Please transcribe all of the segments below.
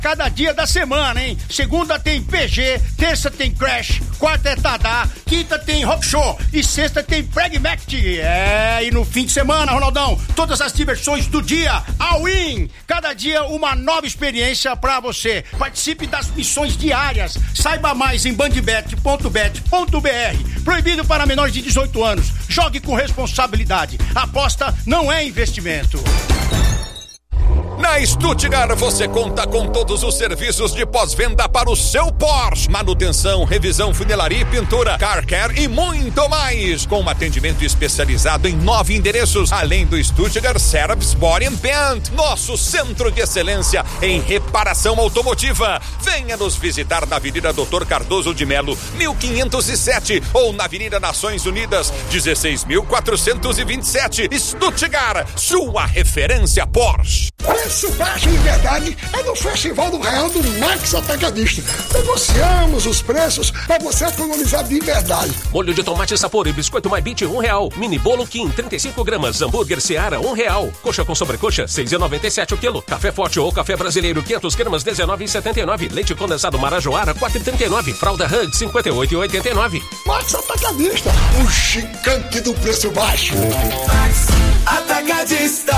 cada dia da semana, hein? Segunda tem PG, terça tem Crash, quarta é Tadá, quinta tem Rock Show e sexta tem Pragmatic. E no fim de semana, Ronaldão, todas as diversões do dia, all-in. Cada dia uma nova experiência pra você. Participe das missões diárias. Saiba mais em bandbet.bet.br. Proibido para menores de 18 anos. Jogue com responsabilidade. Aposta não é investimento. Na Stuttgart você conta com todos os serviços de pós-venda para o seu Porsche. Manutenção, revisão, funilaria e pintura, car care e muito mais. Com um atendimento especializado em 9 endereços, além do Stuttgart Service Body and Paint, nosso centro de excelência em reparação automotiva. Venha nos visitar na Avenida Dr. Cardoso de Melo, 1507 ou na Avenida Nações Unidas, 16.427. Stuttgart, sua referência Porsche. Preço baixo de verdade é no Festival do Real do Max Atacadista. Negociamos os preços para você economizar de verdade. Molho de tomate Sapor e biscoito MyBit R$1. Mini bolo Kim 35 gramas. Hambúrguer Seara R$1. Coxa com sobrecoxa R$6,97 o quilo. Café Forte ou café brasileiro 500 gramas R$19,79. Leite condensado Marajoara R$4,39. Fralda Hug R$58,89. Max Atacadista, o gigante do preço baixo. Max Atacadista.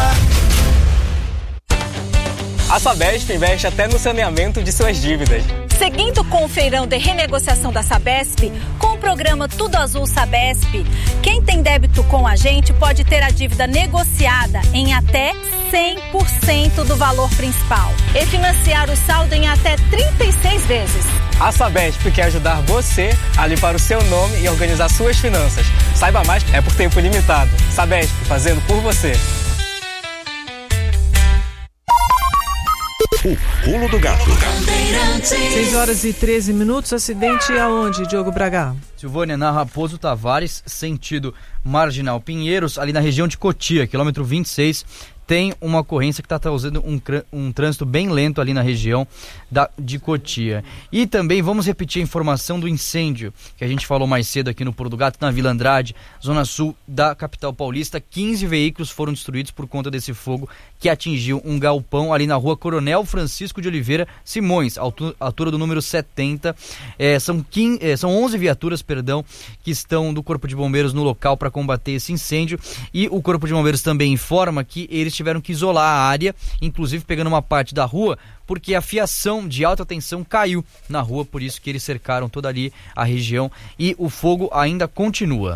A Sabesp investe até no saneamento de suas dívidas. Seguindo com o feirão de renegociação da Sabesp, com o programa Tudo Azul Sabesp, quem tem débito com a gente pode ter a dívida negociada em até 100% do valor principal e financiar o saldo em até 36 vezes. A Sabesp quer ajudar você a limpar o seu nome e organizar suas finanças. Saiba mais, é por tempo limitado. Sabesp, fazendo por você. O pulo do gato. 6h13. Acidente aonde, Diogo Braga? Silvânia, na Raposo Tavares, sentido Marginal Pinheiros, ali na região de Cotia, quilômetro 26, tem uma ocorrência que está causando um trânsito bem lento ali na região de Cotia. E também vamos repetir a informação do incêndio que a gente falou mais cedo aqui no Pulo do Gato, na Vila Andrade, zona sul da capital paulista. 15 veículos foram destruídos por conta desse fogo que atingiu um galpão ali na rua Coronel Francisco de Oliveira Simões, altura do número 70. São 11 viaturas, que estão do Corpo de Bombeiros no local para combater esse incêndio, e o Corpo de Bombeiros também informa que eles tiveram que isolar a área, inclusive pegando uma parte da rua, porque a fiação de alta tensão caiu na rua, por isso que eles cercaram toda ali a região e o fogo ainda continua.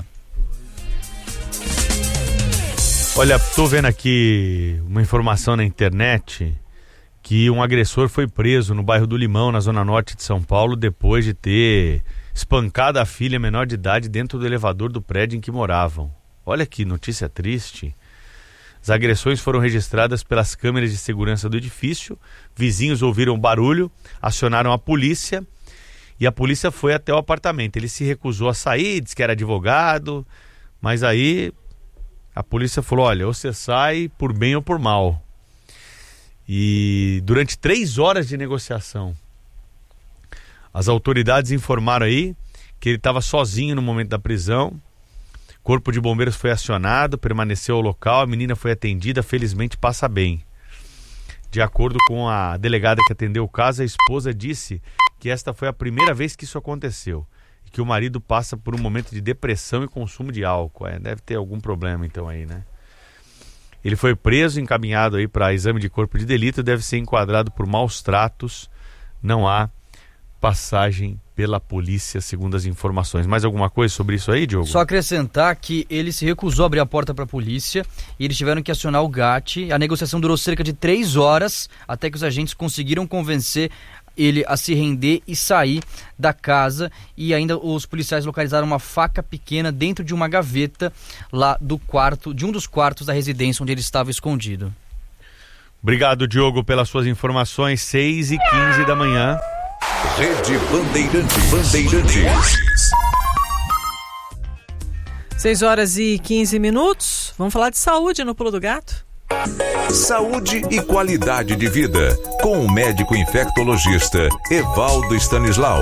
Olha, tô vendo aqui uma informação na internet que um agressor foi preso no bairro do Limão, na zona norte de São Paulo, depois de ter espancado a filha menor de idade dentro do elevador do prédio em que moravam. Olha que notícia triste. As agressões foram registradas pelas câmeras de segurança do edifício. Vizinhos ouviram barulho, acionaram a polícia e a polícia foi até o apartamento. Ele se recusou a sair, disse que era advogado, mas aí a polícia falou: olha, ou você sai por bem ou por mal. E durante 3 horas de negociação, as autoridades informaram aí que ele estava sozinho no momento da prisão. Corpo de Bombeiros foi acionado, permaneceu ao local, a menina foi atendida, felizmente passa bem. De acordo com a delegada que atendeu o caso, a esposa disse que esta foi a primeira vez que isso aconteceu e que o marido passa por um momento de depressão e consumo de álcool. Deve ter algum problema então aí, né? Ele foi preso, encaminhado aí para exame de corpo de delito, deve ser enquadrado por maus tratos. Não há passagem pela polícia, segundo as informações. Mais alguma coisa sobre isso aí, Diogo? Só acrescentar que ele se recusou a abrir a porta para a polícia e eles tiveram que acionar o GAT. A negociação durou cerca de 3 horas, até que os agentes conseguiram convencer ele a se render e sair da casa, e ainda os policiais localizaram uma faca pequena dentro de uma gaveta lá do quarto, de um dos quartos da residência onde ele estava escondido. Obrigado, Diogo, pelas suas informações. 6h15 da manhã. Rede Bandeirantes. 6h15. Vamos falar de saúde no Pulo do Gato? Saúde e qualidade de vida, com o médico infectologista Evaldo Stanislau.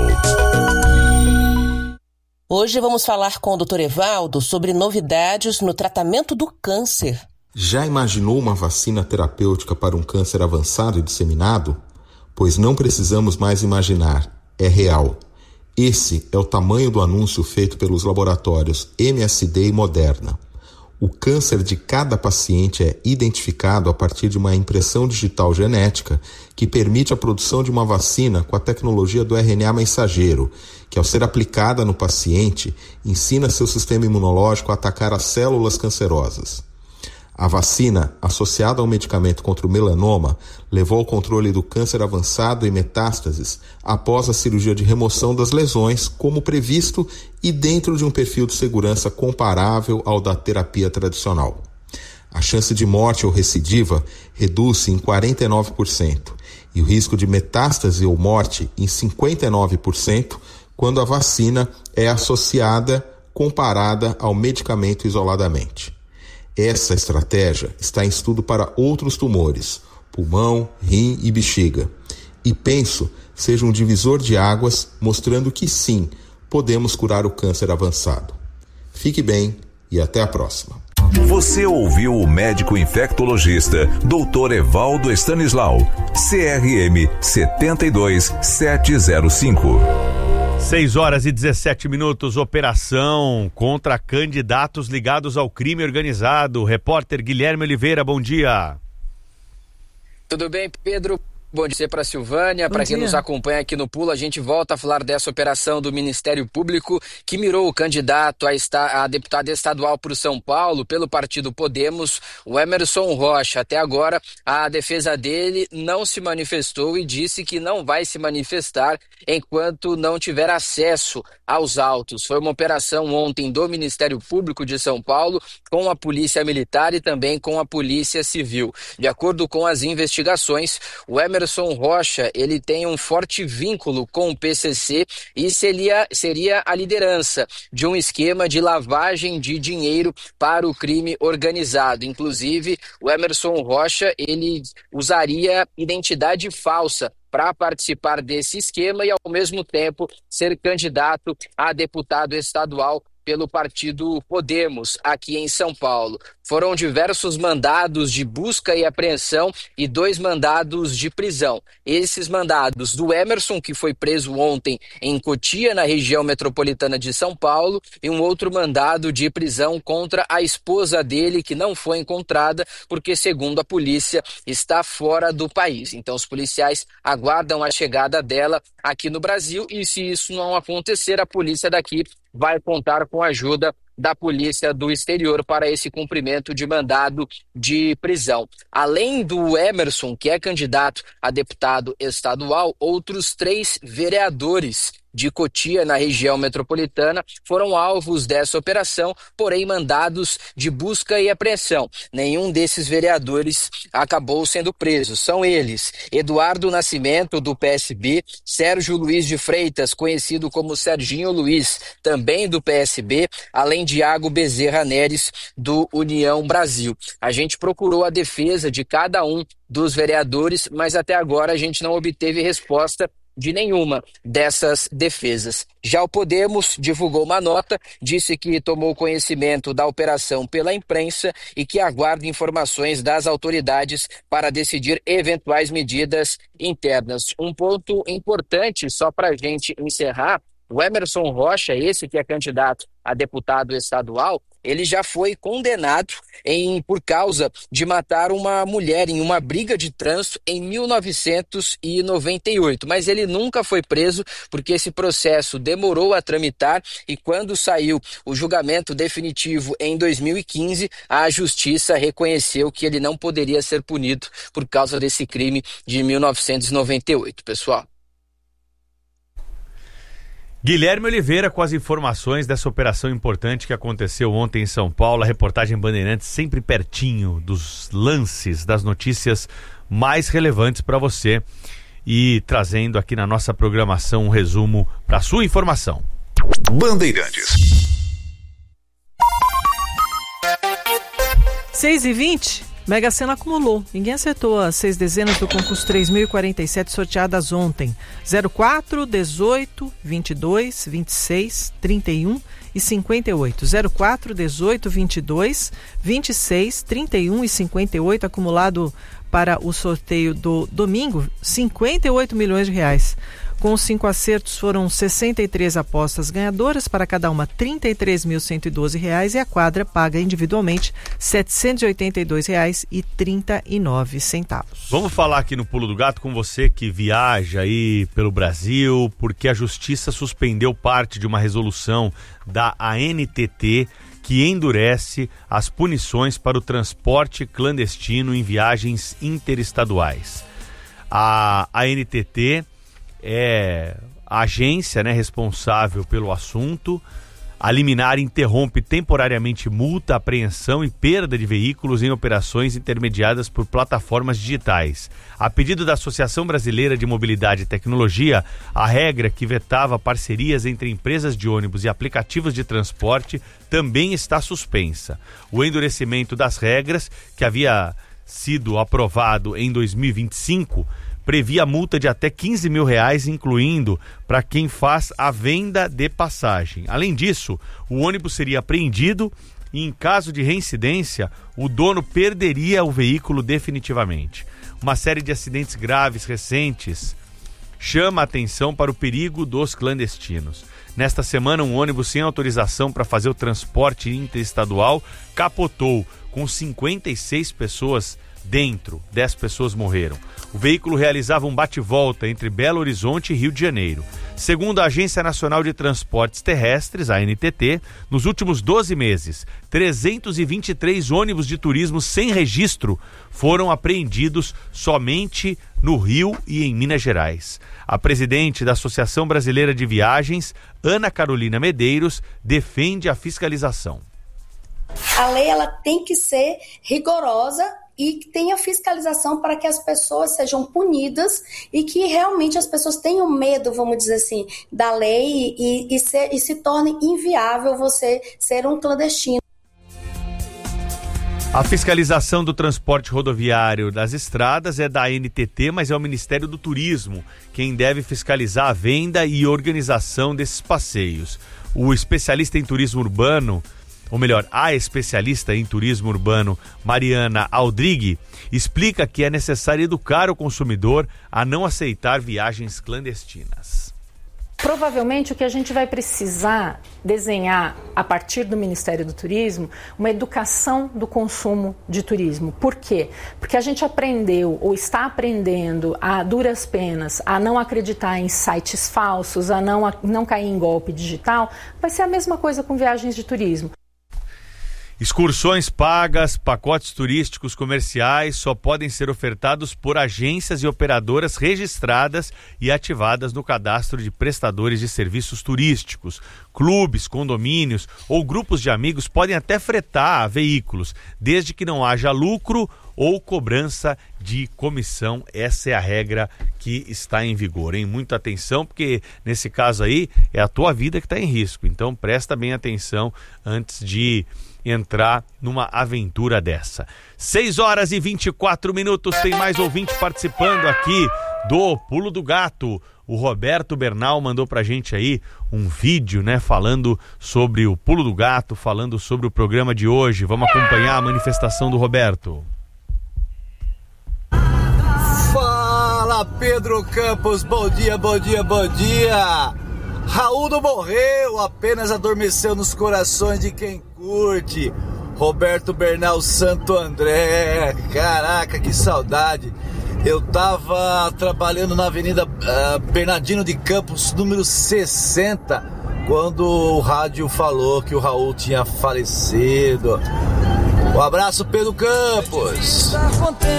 Hoje vamos falar com o Dr. Evaldo sobre novidades no tratamento do câncer. Já imaginou uma vacina terapêutica para um câncer avançado e disseminado? pois não precisamos mais imaginar, é real. Esse é o tamanho do anúncio feito pelos laboratórios MSD e Moderna. O câncer de cada paciente é identificado a partir de uma impressão digital genética que permite a produção de uma vacina com a tecnologia do RNA mensageiro, que ao ser aplicada no paciente, ensina seu sistema imunológico a atacar as células cancerosas. A vacina, associada ao medicamento contra o melanoma, levou ao controle do câncer avançado e metástases após a cirurgia de remoção das lesões, como previsto e dentro de um perfil de segurança comparável ao da terapia tradicional. A chance de morte ou recidiva reduz-se em 49% e o risco de metástase ou morte em 59% quando a vacina é associada, comparada ao medicamento isoladamente. Essa estratégia está em estudo para outros tumores, pulmão, rim e bexiga. E penso seja um divisor de águas, mostrando que sim, podemos curar o câncer avançado. Fique bem e até a próxima. Você ouviu o médico infectologista Dr. Evaldo Stanislau, CRM 72705. 6h17, operação contra candidatos ligados ao crime organizado. Repórter Guilherme Oliveira, bom dia. Tudo bem, Pedro? Bom dia para a Silvânia, para quem nos acompanha aqui no Pulo. A gente volta a falar dessa operação do Ministério Público que mirou o candidato a deputado estadual por São Paulo pelo partido Podemos, o Emerson Rocha. Até agora, a defesa dele não se manifestou e disse que não vai se manifestar enquanto não tiver acesso aos autos. Foi uma operação ontem do Ministério Público de São Paulo com a Polícia Militar e também com a Polícia Civil. De acordo com as investigações, o Emerson Rocha, ele tem um forte vínculo com o PCC e seria a liderança de um esquema de lavagem de dinheiro para o crime organizado. Inclusive, o Emerson Rocha, ele usaria identidade falsa para participar desse esquema e, ao mesmo tempo, ser candidato a deputado estadual pelo partido Podemos, aqui em São Paulo. Foram diversos mandados de busca e apreensão e 2 mandados de prisão. Esses mandados do Emerson, que foi preso ontem em Cotia, na região metropolitana de São Paulo, e um outro mandado de prisão contra a esposa dele, que não foi encontrada, porque, segundo a polícia, está fora do país. Então, os policiais aguardam a chegada dela aqui no Brasil e, se isso não acontecer, a polícia daqui vai contar com a ajuda da polícia do exterior para esse cumprimento de mandado de prisão. Além do Emerson, que é candidato a deputado estadual, outros 3 vereadores de Cotia, na região metropolitana, foram alvos dessa operação, porém mandados de busca e apreensão. Nenhum desses vereadores acabou sendo preso. São eles: Eduardo Nascimento, do PSB, Sérgio Luiz de Freitas, conhecido como Serginho Luiz, também do PSB, além de Iago Bezerra Neres, do União Brasil. A gente procurou a defesa de cada um dos vereadores, mas até agora a gente não obteve resposta de nenhuma dessas defesas. Já o Podemos divulgou uma nota, disse que tomou conhecimento da operação pela imprensa e que aguarda informações das autoridades para decidir eventuais medidas internas. Um ponto importante, só para a gente encerrar: o Emerson Rocha, esse que é candidato a deputado estadual, ele já foi condenado por causa de matar uma mulher em uma briga de trânsito em 1998. Mas ele nunca foi preso porque esse processo demorou a tramitar e, quando saiu o julgamento definitivo em 2015, a justiça reconheceu que ele não poderia ser punido por causa desse crime de 1998, pessoal. Guilherme Oliveira com as informações dessa operação importante que aconteceu ontem em São Paulo. A reportagem Bandeirantes sempre pertinho dos lances, das notícias mais relevantes para você e trazendo aqui na nossa programação um resumo para sua informação. Bandeirantes. 6h20. Mega Sena acumulou. Ninguém acertou as 6 dezenas do concurso 3.047 sorteadas ontem. 04, 18, 22, 26, 31 e 58. 04, 18, 22, 26, 31 e 58 acumulado para o sorteio do domingo, 58 milhões de reais. Com os 5 acertos foram 63 apostas ganhadoras, para cada uma R$ 33.112 e a quadra paga individualmente R$ 782,39. Vamos falar aqui no Pulo do Gato com você que viaja aí pelo Brasil, porque a Justiça suspendeu parte de uma resolução da ANTT que endurece as punições para o transporte clandestino em viagens interestaduais. A ANTT é a agência, né, responsável pelo assunto. A liminar interrompe temporariamente multa, apreensão e perda de veículos em operações intermediadas por plataformas digitais. A pedido da Associação Brasileira de Mobilidade e Tecnologia, a regra que vetava parcerias entre empresas de ônibus e aplicativos de transporte também está suspensa. O endurecimento das regras, que havia sido aprovado em 2025, previa multa de até R$15 mil, incluindo para quem faz a venda de passagem. Além disso, o ônibus seria apreendido e, em caso de reincidência, o dono perderia o veículo definitivamente. Uma série de acidentes graves recentes chama a atenção para o perigo dos clandestinos. Nesta semana, um ônibus sem autorização para fazer o transporte interestadual capotou com 56 pessoas dentro. 10 pessoas morreram. O veículo realizava um bate-volta entre Belo Horizonte e Rio de Janeiro. Segundo a Agência Nacional de Transportes Terrestres, a ANTT, nos últimos 12 meses, 323 ônibus de turismo sem registro foram apreendidos somente no Rio e em Minas Gerais. A presidente da Associação Brasileira de Viagens, Ana Carolina Medeiros, defende a fiscalização. A lei ela tem que ser rigorosa e que tenha fiscalização para que as pessoas sejam punidas e que realmente as pessoas tenham medo, vamos dizer assim, da lei e se torne inviável você ser um clandestino. A fiscalização do transporte rodoviário das estradas é da ANTT, mas é o Ministério do Turismo quem deve fiscalizar a venda e organização desses passeios. O especialista em turismo urbano, ou melhor, a especialista em turismo urbano, Mariana Aldrigue, explica que é necessário educar o consumidor a não aceitar viagens clandestinas. Provavelmente o que a gente vai precisar desenhar a partir do Ministério do Turismo, uma educação do consumo de turismo. Por quê? Porque a gente aprendeu ou está aprendendo a duras penas a não acreditar em sites falsos, a não cair em golpe digital. Vai ser a mesma coisa com viagens de turismo. Excursões pagas, pacotes turísticos comerciais só podem ser ofertados por agências e operadoras registradas e ativadas no cadastro de prestadores de serviços turísticos. Clubes, condomínios ou grupos de amigos podem até fretar veículos, desde que não haja lucro ou cobrança de comissão. Essa é a regra que está em vigor, hein? Muita atenção, porque nesse caso aí é a tua vida que está em risco. Então presta bem atenção antes de entrar numa aventura dessa. 6h24, tem mais ouvinte participando aqui do Pulo do Gato. O Roberto Bernal mandou pra gente aí um vídeo, né, falando sobre o Pulo do Gato, falando sobre o programa de hoje. Vamos acompanhar a manifestação do Roberto. Fala, Pedro Campos, bom dia, bom dia, bom dia. Raul não morreu, apenas adormeceu nos corações de quem curte. Roberto Bernal Santo André, caraca, que saudade. Eu tava trabalhando na Avenida Bernardino de Campos, número 60, quando o rádio falou que o Raul tinha falecido. Um abraço, Pedro Campos.